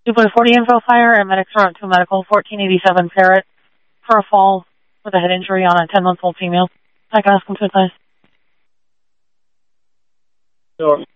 2.40 info fire and medics are on 2 medical, 1487 Parrot for a fall with a head injury on a 10-month-old female. I can ask them to advise. Sure.